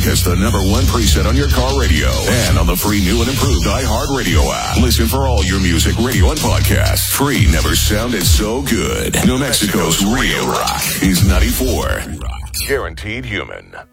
Make us the #1 preset on your car radio and on the free new and improved iHeartRadio app. Listen for all your music, radio, and podcasts. Free never sounded so good. New Mexico's real rock is 94. Guaranteed Human.